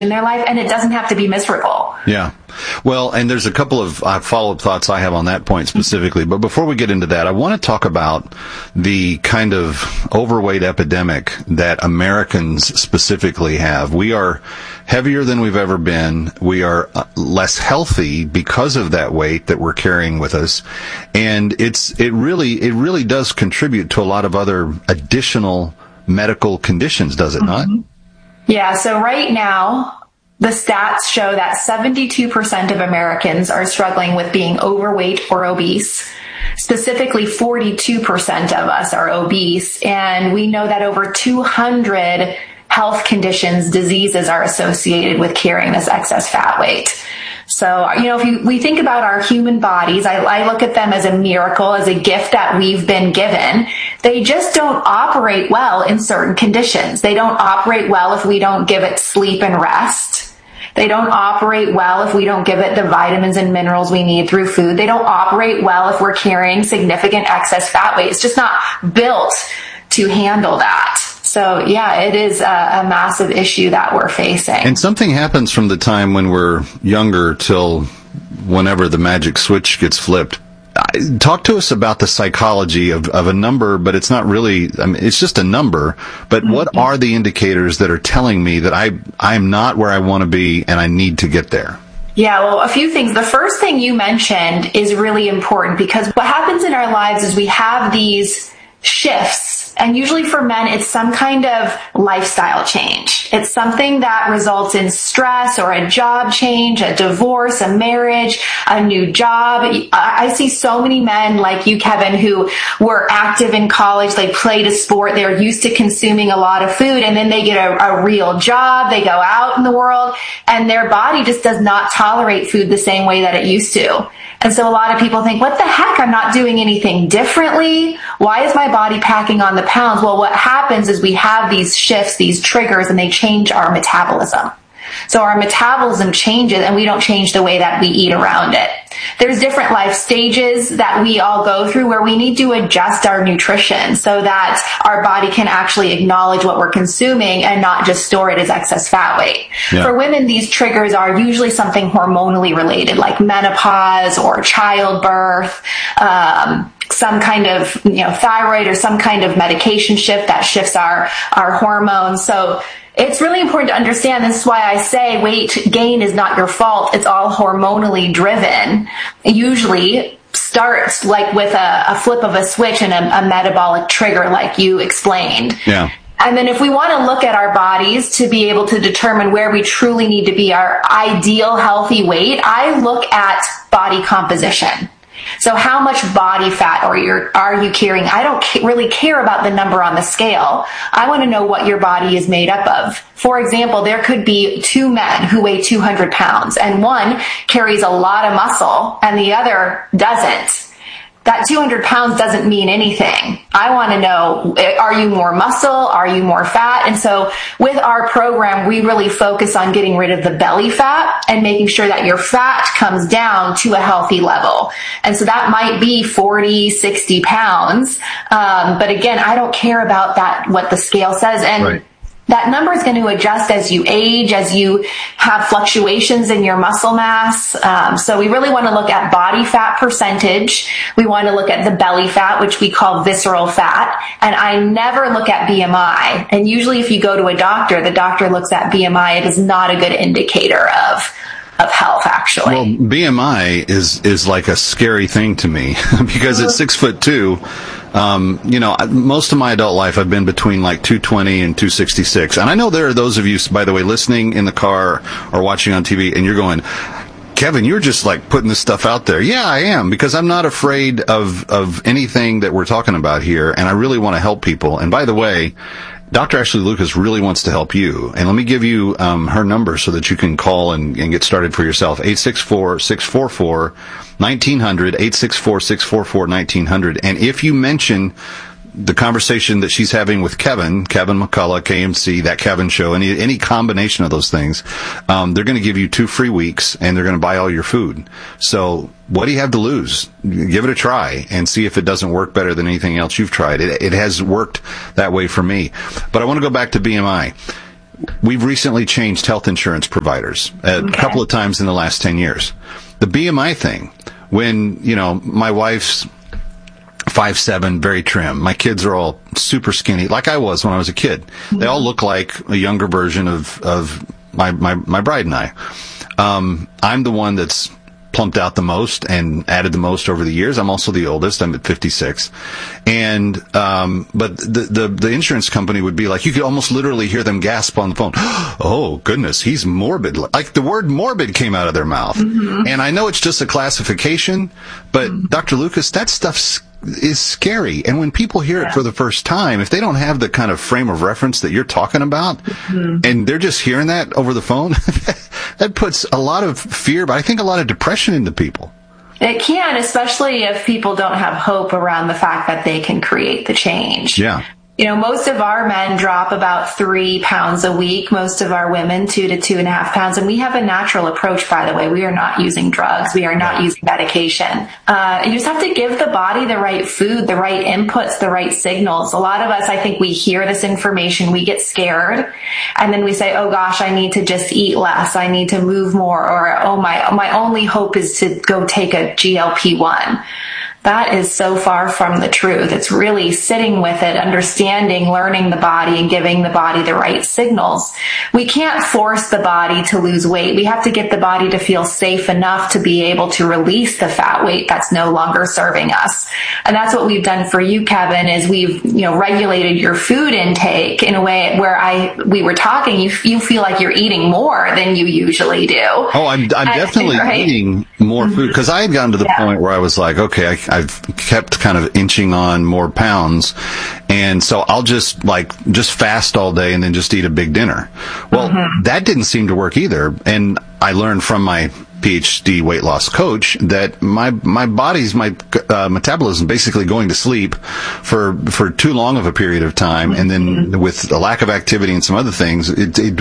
in their life, and it doesn't have to be miserable. Yeah. Well, and there's a couple of follow-up thoughts I have on that point specifically. But before we get into that, I want to talk about the kind of overweight epidemic that Americans specifically have. We are heavier than we've ever been. We are less healthy because of that weight that we're carrying with us. And it really does contribute to a lot of other additional medical conditions, does it not? Yeah, so right now, the stats show that 72% of Americans are struggling with being overweight or obese. Specifically, 42% of us are obese, and we know that over 200 health conditions, diseases are associated with carrying this excess fat weight. So, if we think about our human bodies, I look at them as a miracle, as a gift that we've been given. They just don't operate well in certain conditions. They don't operate well if we don't give it sleep and rest. They don't operate well if we don't give it the vitamins and minerals we need through food. They don't operate well if we're carrying significant excess fat weight. It's just not built to handle that. So, yeah, it is a massive issue that we're facing. And something happens from the time when we're younger till whenever the magic switch gets flipped. Talk to us about the psychology of a number, but it's not really, it's just a number. But what are the indicators that are telling me that I'm not where I want to be and I need to get there? Yeah, well, a few things. The first thing you mentioned is really important, because what happens in our lives is we have these shifts. And usually for men, it's some kind of lifestyle change. It's something that results in stress or a job change, a divorce, a marriage, a new job. I see so many men like you, Kevin, who were active in college. They played a sport. They're used to consuming a lot of food, and then they get a real job. They go out in the world, and their body just does not tolerate food the same way that it used to. And so a lot of people think, what the heck? I'm not doing anything differently. Why is my body packing on the pounds? Well, what happens is we have these shifts, these triggers, and they change our metabolism. So our metabolism changes, and we don't change the way that we eat around it. There's different life stages that we all go through where we need to adjust our nutrition so that our body can actually acknowledge what we're consuming and not just store it as excess fat weight. Yeah. For women, these triggers are usually something hormonally related, like menopause or childbirth, some kind of thyroid or some kind of medication shift that shifts our hormones. So it's really important to understand. This is why I say weight gain is not your fault. It's all hormonally driven. It usually starts like with a flip of a switch and a metabolic trigger, like you explained. Yeah. And then if we want to look at our bodies to be able to determine where we truly need to be our ideal healthy weight, I look at body composition. So how much body fat are you carrying? I don't really care about the number on the scale. I want to know what your body is made up of. For example, there could be two men who weigh 200 pounds, and one carries a lot of muscle and the other doesn't. That 200 pounds doesn't mean anything. I want to know, are you more muscle? Are you more fat? And so with our program, we really focus on getting rid of the belly fat and making sure that your fat comes down to a healthy level. And so that might be 40, 60 pounds. But again, I don't care about that, what the scale says. And right. That number is going to adjust as you age, as you have fluctuations in your muscle mass. So we really want to look at body fat percentage. We want to look at the belly fat, which we call visceral fat. And I never look at BMI. And usually if you go to a doctor, the doctor looks at BMI. It is not a good indicator of health, actually. Well, BMI is like a scary thing to me because at 6'2", most of my adult life I've been between like 220 and 266. And I know there are those of you, by the way, listening in the car or watching on TV, and you're going, Kevin, you're just like putting this stuff out there. Yeah, I am, because I'm not afraid of anything that we're talking about here, and I really want to help people. And by the way, Dr. Ashley Lucas really wants to help you. And let me give you her number so that you can call and get started for yourself. 864-644-1900, 864-644-1900. And if you mention the conversation that she's having with Kevin McCullough, KMC, That Kevin Show, any combination of those things, they're going to give you 2 free weeks, and they're going to buy all your food. So what do you have to lose? Give it a try and see if it doesn't work better than anything else you've tried. It has worked that way for me. But I want to go back to BMI. we've recently changed health insurance providers a couple of times in the last 10 years. The BMI thing, when, my wife's 5'7", very trim. My kids are all super skinny, like I was when I was a kid. They all look like a younger version of my bride and I. I'm the one that's plumped out the most and added the most over the years. I'm also the oldest. I'm at 56. And, but the insurance company would be like, you could almost literally hear them gasp on the phone. Oh, goodness, he's morbid. Like the word morbid came out of their mouth. Mm-hmm. And I know it's just a classification, but Dr. Lucas, that stuff is scary. And when people hear it for the first time, if they don't have the kind of frame of reference that you're talking about, and they're just hearing that over the phone, that puts a lot of fear, but I think a lot of depression into people. It can, especially if people don't have hope around the fact that they can create the change. Yeah. Most of our men drop about 3 pounds a week. Most of our women, 2 to 2.5 pounds. And we have a natural approach, by the way. We are not using drugs. We are not using medication. You just have to give the body the right food, the right inputs, the right signals. A lot of us, I think we hear this information, we get scared, and then we say, oh gosh, I need to just eat less. I need to move more. Or, oh, my only hope is to go take a GLP-1. That is so far from the truth. It's really sitting with it, understanding, learning the body, and giving the body the right signals. We can't force the body to lose weight. We have to get the body to feel safe enough to be able to release the fat weight that's no longer serving us. And that's what we've done for you, Kevin, is we've, regulated your food intake in a way where we were talking, you feel like you're eating more than you usually do. Oh, I'm definitely eating more food, because I had gotten to the point where I was like, okay, I've kept kind of inching on more pounds, and so I'll just fast all day and then just eat a big dinner. Well, that didn't seem to work either, and I learned from my PhD weight loss coach that my body's metabolism basically going to sleep for too long of a period of time, and then with a lack of activity and some other things,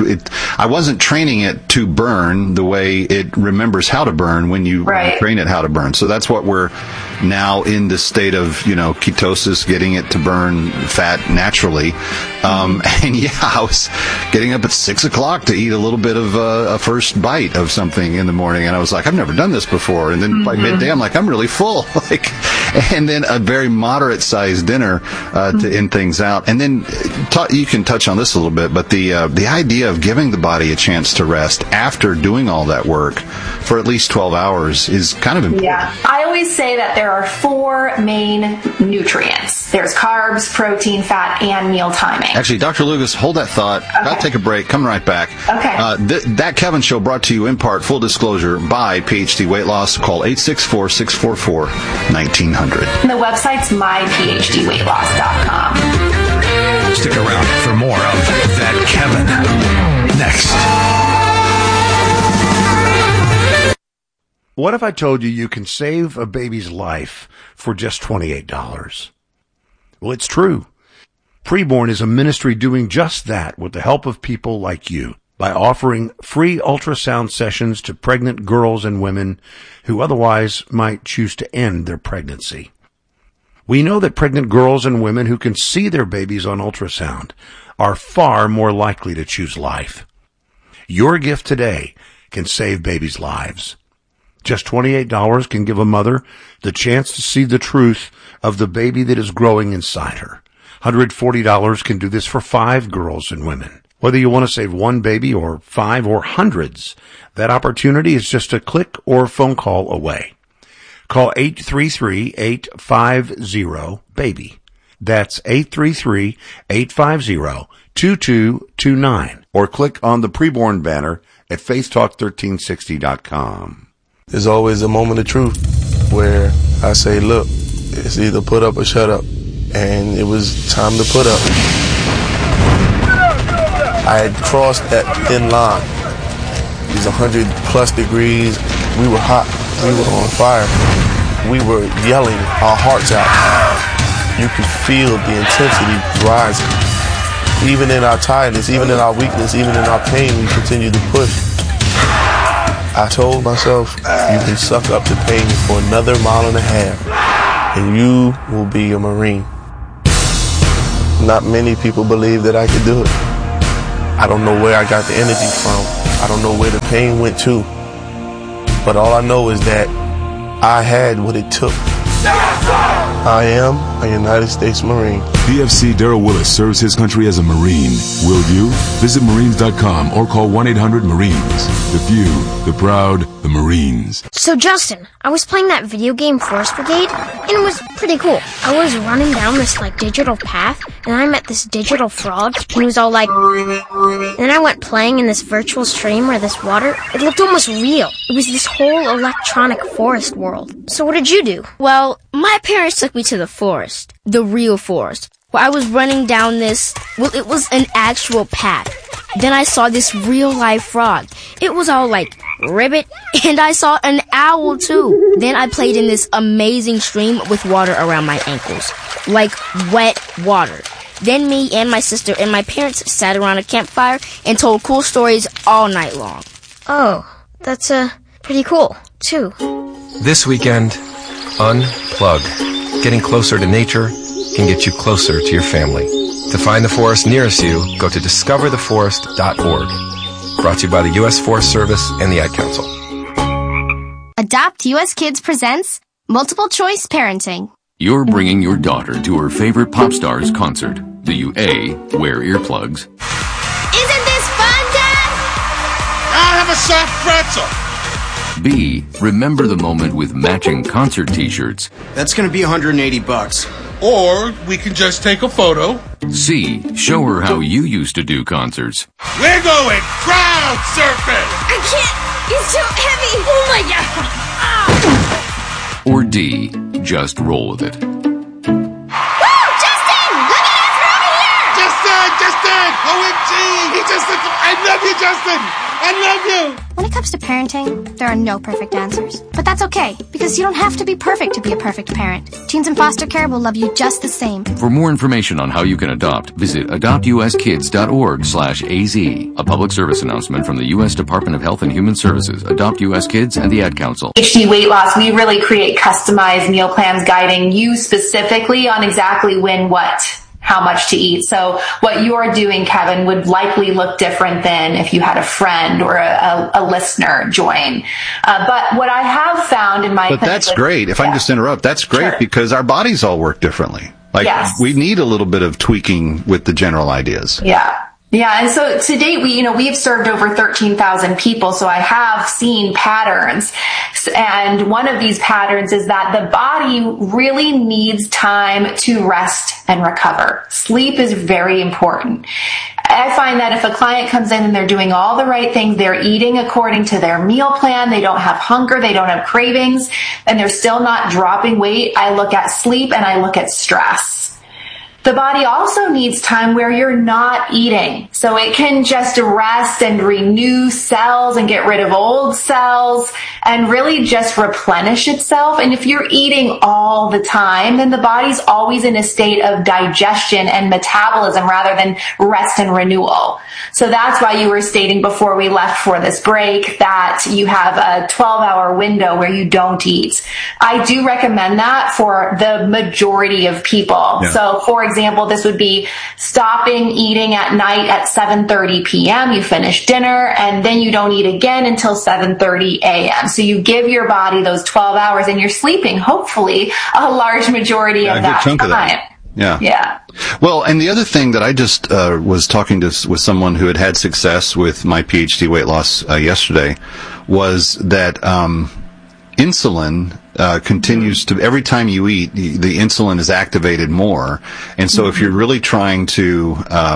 I wasn't training it to burn the way it remembers how to burn when you train it how to burn. So that's what we're now in this state of ketosis, getting it to burn fat naturally. And I was getting up at 6 o'clock to eat a little bit of a first bite of something in the morning. And I was like, I've never done this before. And then by midday, I'm like, I'm really full. And then a very moderate sized dinner to end things out. And then you can touch on this a little bit, but the idea of giving the body a chance to rest after doing all that work for at least 12 hours is kind of important. Yeah. I always say that there are 4 main nutrients. There's carbs, protein, fat, and meal timing. Actually, Dr. Lucas, hold that thought. Okay. I'll take a break. Come right back. Okay. That Kevin Show brought to you in part, full disclosure, by PhD Weight Loss. Call 864-644-1900. And the website's myphdweightloss.com. Stick around for more of That Kevin next. What if I told you can save a baby's life for just $28? Well, it's true. Preborn is a ministry doing just that with the help of people like you by offering free ultrasound sessions to pregnant girls and women who otherwise might choose to end their pregnancy. We know that pregnant girls and women who can see their babies on ultrasound are far more likely to choose life. Your gift today can save babies' lives. Just $28 can give a mother the chance to see the truth of the baby that is growing inside her. $140 can do this for 5 girls and women. Whether you want to save 1 baby or 5 or hundreds, that opportunity is just a click or phone call away. Call 833-850-BABY. That's 833-850-2229. Or click on the Preborn banner at faithtalk1360.com. There's always a moment of truth where I say, look, it's either put up or shut up. And it was time to put up. I had crossed that thin line. It was 100+ degrees. We were hot. We were on fire. We were yelling our hearts out. You could feel the intensity rising. Even in our tiredness, even in our weakness, even in our pain, we continued to push. I told myself, you can suck up the pain for another 1.5 miles, and you will be a Marine. Not many people believe that I could do it. I don't know where I got the energy from. I don't know where the pain went to. But all I know is that I had what it took. I am a United States Marine. PFC Darrell Willis serves his country as a Marine. Will you? Visit Marines.com or call 1-800-MARINES. The few, the proud, the Marines. So Justin, I was playing that video game Forest Brigade, and it was pretty cool. I was running down this digital path, and I met this digital frog, and he was all like... And then I went playing in this virtual stream where this water, it looked almost real. It was this whole electronic forest world. So what did you do? Well, my parents took me to the forest, the real forest, where I was running down this, it was an actual path. Then I saw this real-life frog. It was all like ribbit, and I saw an owl too. Then I played in this amazing stream with water around my ankles, like wet water. Then me and my sister and my parents sat around a campfire and told cool stories all night long. Oh, that's pretty cool, too. This weekend, unplug. Getting closer to nature can get you closer to your family. To find the forest nearest you, go to discovertheforest.org. Brought to you by the U.S. Forest Service and the Ad Council. Adopt US Kids presents Multiple Choice Parenting. You're bringing your daughter to her favorite pop star's concert. Do you A, wear earplugs? Isn't this fun, Dad? I'll have a soft pretzel. B, remember the moment with matching concert t-shirts. That's going to be $180. Or we can just take a photo. C, show her how you used to do concerts. We're going crowd surfing. I can't. It's too heavy. Oh my God. Or D, just roll with it. Woo! Justin! Look at us! We're over here! Justin! OMG! I love you, Justin! I love you! When it comes to parenting, there are no perfect answers. But that's okay, because you don't have to be perfect to be a perfect parent. Teens in foster care will love you just the same. For more information on how you can adopt, visit adoptuskids.org/AZ. A public service announcement from the U.S. Department of Health and Human Services, Adopt U.S. Kids, and the Ad Council. HD Weight Loss, we really create customized meal plans guiding you specifically on exactly when, what, how much to eat. So what you're doing, Kevin, would likely look different than if you had a friend or a listener join. But what I have found in my... But that's great. If I can just interrupt, that's great because our bodies all work differently. We need a little bit of tweaking with the general ideas. Yeah. Yeah, and so to date, we've served over 13,000 people, so I have seen patterns. And one of these patterns is that the body really needs time to rest and recover. Sleep is very important. I find that if a client comes in and they're doing all the right things, they're eating according to their meal plan, they don't have hunger, they don't have cravings, and they're still not dropping weight, I look at sleep and I look at stress. The body also needs time where you're not eating. So it can just rest and renew cells and get rid of old cells and really just replenish itself. And if you're eating all the time, then the body's always in a state of digestion and metabolism rather than rest and renewal. So that's why you were stating before we left for this break that you have a 12-hour window where you don't eat. I do recommend that for the majority of people. Yeah. So for example, this would be stopping eating at night at 7:30 p.m. You finish dinner and then you don't eat again until 7:30 a.m. So you give your body those 12 hours and you're sleeping, hopefully, a large majority of that time. Yeah. Well, and the other thing that I just was talking with someone who had success with my PhD weight loss yesterday was that insulin continues to, every time you eat, the insulin is activated more. And so if you're really trying to,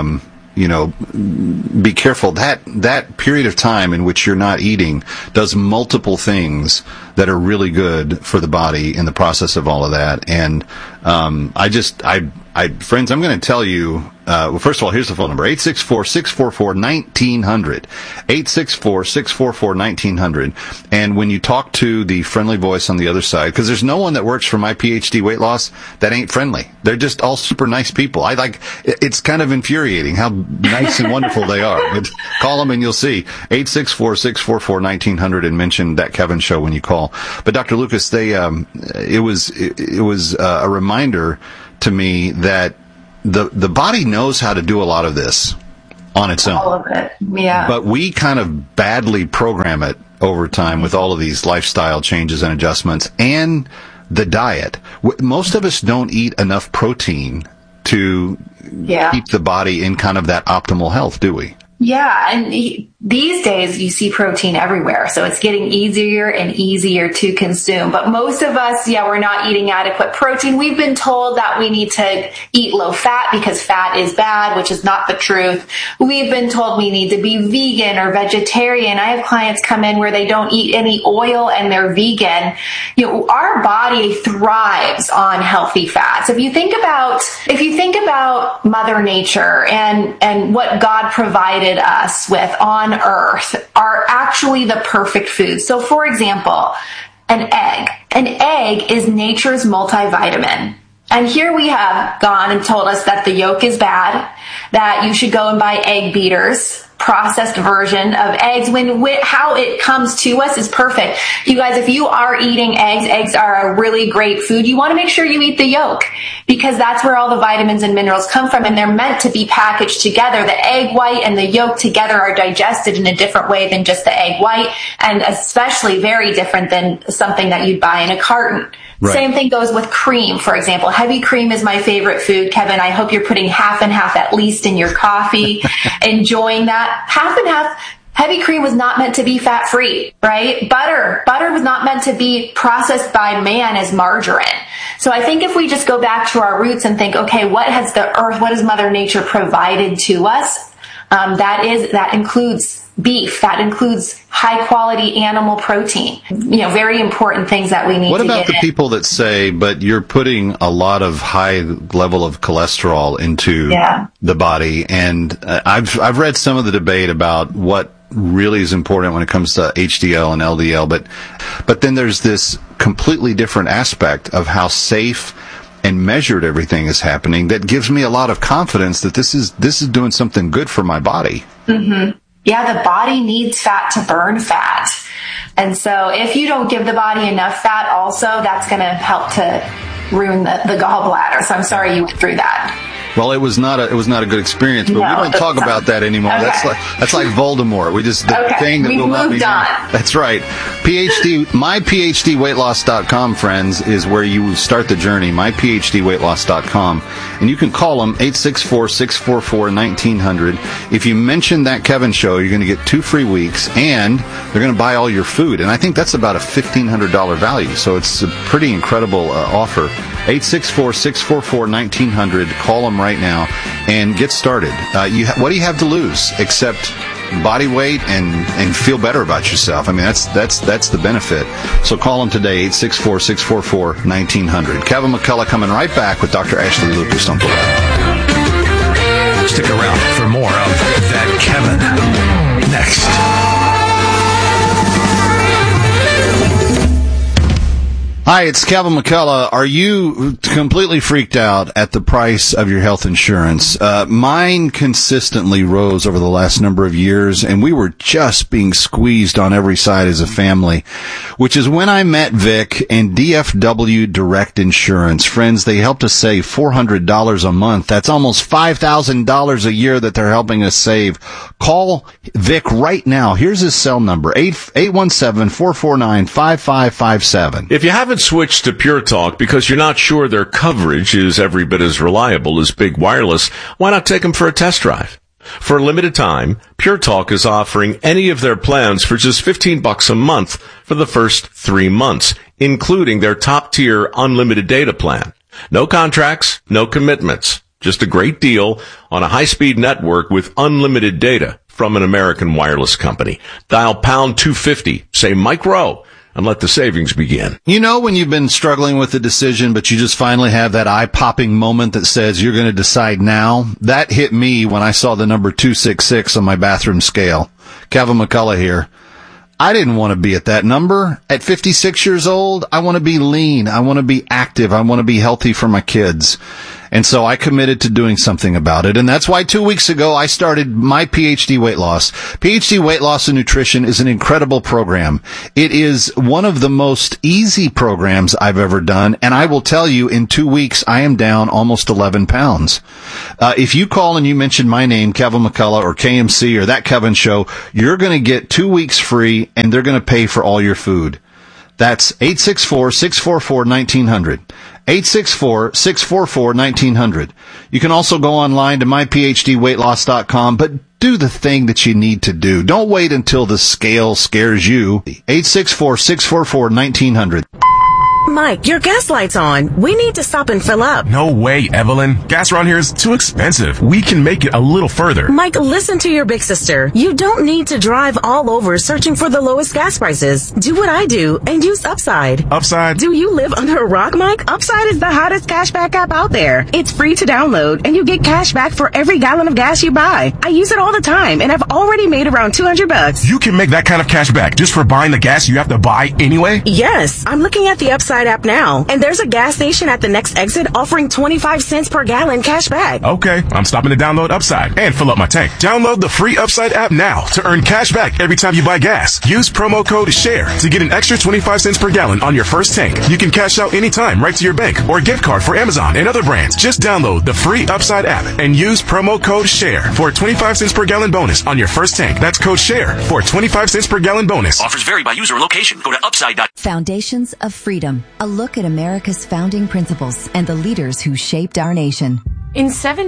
be careful, that period of time in which you're not eating does multiple things that are really good for the body in the process of all of that. And, friends, I'm going to tell you, first of all, here's the phone number, 864-644-1900, 864-644-1900. And when you talk to the friendly voice on the other side, because there's no one that works for my PhD weight loss that ain't friendly. They're just all super nice people. It's kind of infuriating how nice and wonderful they are. But call them and you'll see. 864-644-1900 and mention That Kevin Show when you call. But Dr. Lucas, it was a reminder to me that the body knows how to do a lot of this. on its own. All of it, yeah. But we kind of badly program it over time with all of these lifestyle changes and adjustments and the diet. Most of us don't eat enough protein to keep the body in kind of that optimal health, do we? Yeah, and these days you see protein everywhere, so it's getting easier and easier to consume. But most of us, we're not eating adequate protein. We've been told that we need to eat low fat because fat is bad, which is not the truth. We've been told we need to be vegan or vegetarian. I have clients come in where they don't eat any oil and they're vegan. Our body thrives on healthy fats. If you think about Mother Nature and what God provided us with on earth are actually the perfect food. So for example, an egg is nature's multivitamin. And here we have gone and told us that the yolk is bad, that you should go and buy egg beaters, processed version of eggs, when how it comes to us is perfect. You guys, if you are eating eggs are a really great food. You want to make sure you eat the yolk because that's where all the vitamins and minerals come from, and they're meant to be packaged together. The egg white and the yolk together are digested in a different way than just the egg white, and especially very different than something that you'd buy in a carton. Right. Same thing goes with cream, for example. Heavy cream is my favorite food. Kevin, I hope you're putting half and half at least in your coffee, enjoying that. Half and half. Heavy cream was not meant to be fat-free, right? Butter was not meant to be processed by man as margarine. So I think if we just go back to our roots and think, okay, what has the earth, what has Mother Nature provided to us? That includes beef, that includes high quality animal protein, very important things that we need to get in. What about the people that say, but you're putting a lot of high level of cholesterol into the body? And I've read some of the debate about what really is important when it comes to HDL and LDL, but then there's this completely different aspect of how safe and measured everything is happening that gives me a lot of confidence that this is doing something good for my body. Mm-hmm. Yeah, the body needs fat to burn fat. And so if you don't give the body enough fat also, that's going to help to ruin the gallbladder. So I'm sorry you went through that. Well, it was not a good experience, but we don't talk about that anymore. Okay. That's like Voldemort. We just thing that will not be done. That's right. MyPhDweightloss.com, friends, is where you start the journey. MyPhDweightloss.com, and you can call them 864-644-1900. If you mention that Kevin show, you're going to get 2 free weeks, and they're going to buy all your food. And I think that's about a $1,500 value. So it's a pretty incredible offer. 864-644-1900. Call them right now and get started. What do you have to lose except body weight and feel better about yourself? I mean, that's the benefit. So call them today, 864-644-1900. Kevin McCullough coming right back with Dr. Ashley Lucas. Don't go away. Stick around for more of That Kevin next. Hi, it's Kevin McCullough. Are you completely freaked out at the price of your health insurance? Mine consistently rose over the last number of years, and we were just being squeezed on every side as a family, which is when I met Vic and DFW Direct Insurance. Friends, they helped us save $400 a month. That's almost $5,000 a year that they're helping us save. Call Vic right now. Here's his cell number, 817-449-5557. If you haven't switched to Pure Talk because you're not sure their coverage is every bit as reliable as Big Wireless, why not take them for a test drive? For a limited time, Pure Talk is offering any of their plans for just $15 a month for the first 3 months, including their top-tier unlimited data plan. No contracts, no commitments, just a great deal on a high-speed network with unlimited data from an American wireless company. Dial pound 250, say Mike Rowe, and let the savings begin. You know when you've been struggling with the decision, but you just finally have that eye-popping moment that says you're going to decide now? That hit me when I saw the number 266 on my bathroom scale. Kevin McCullough here. I didn't want to be at that number. At 56 years old, I want to be lean. I want to be active. I want to be healthy for my kids. And so I committed to doing something about it. And that's why 2 weeks ago I started my PhD Weight Loss. PhD Weight Loss and Nutrition is an incredible program. It is one of the most easy programs I've ever done. And I will tell you, in 2 weeks, I am down almost 11 pounds. If you call and you mention my name, Kevin McCullough or KMC or That Kevin Show, you're going to get 2 weeks free and they're going to pay for all your food. That's 864-644-1900. 864-644-1900. You can also go online to myphdweightloss.com, but do the thing that you need to do. Don't wait until the scale scares you. 864-644-1900. Mike, your gas light's on. We need to stop and fill up. No way, Evelyn. Gas around here is too expensive. We can make it a little further. Mike, listen to your big sister. You don't need to drive all over searching for the lowest gas prices. Do what I do and use Upside. Upside? Do you live under a rock, Mike? Upside is the hottest cashback app out there. It's free to download and you get cash back for every gallon of gas you buy. I use it all the time and I've already made around $200. You can make that kind of cash back just for buying the gas you have to buy anyway? Yes. I'm looking at the Upside app now, and there's a gas station at the next exit offering 25 cents per gallon cash back. Okay, I'm stopping to download Upside and fill up my tank. Download the free Upside app now to earn cash back every time you buy gas. Use promo code SHARE to get an extra 25 cents per gallon on your first tank. You can cash out anytime right to your bank or gift card for Amazon and other brands. Just download the free Upside app and use promo code SHARE for a 25 cents per gallon bonus on your first tank. That's code SHARE for a 25 cents per gallon bonus. Offers vary by user or location. Go to upside. Foundations of Freedom. A look at America's founding principles and the leaders who shaped our nation. In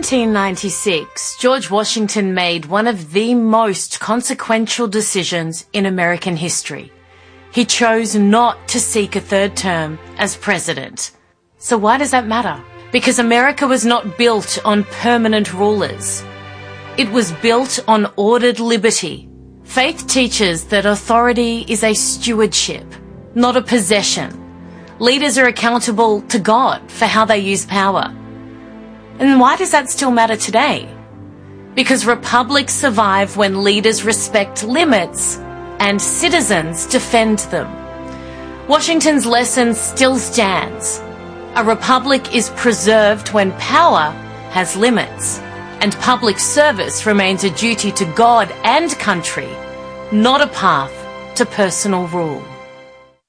1796, George Washington made one of the most consequential decisions in American history. He chose not to seek a third term as president. So why does that matter? Because America was not built on permanent rulers. It was built on ordered liberty. Faith teaches that authority is a stewardship, not a possession. Leaders are accountable to God for how they use power. And why does that still matter today? Because republics survive when leaders respect limits and citizens defend them. Washington's lesson still stands. A republic is preserved when power has limits, and public service remains a duty to God and country, not a path to personal rule.